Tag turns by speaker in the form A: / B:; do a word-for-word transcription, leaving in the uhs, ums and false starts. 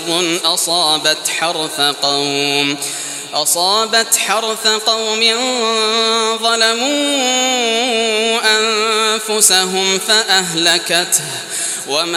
A: شر أصابت حرث قوم أصابت حرث قوم ظلموا أنفسهم فأهلكته وما